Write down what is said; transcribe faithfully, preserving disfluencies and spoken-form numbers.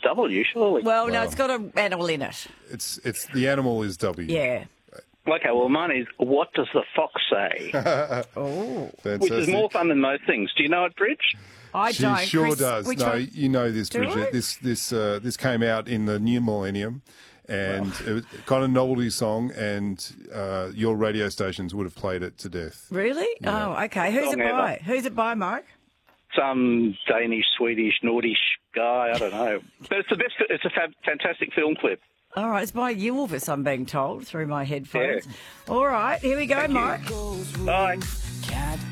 W, surely. Well, no, it's got an animal in it. It's it's the animal is W. Yeah. Okay, well, mine is, what does the fox say? Oh. Which is more fun than most things. Do you know it, Bridge? I She don't. sure Chris, does. which No, one? you know this, Do Bridget. I? This this uh, this came out in the new millennium, and it was kind of a novelty song, and uh, your radio stations would have played it to death. Really? Oh, okay. Who's Song it ever. by? Who's it by, Mark? Some Danish, Swedish, Nordish guy, I don't know. But it's the best, it's a fab, fantastic film clip. All right, it's by Ylvis, I'm being told, through my headphones. All right, here we go, Mark. Bye. Can't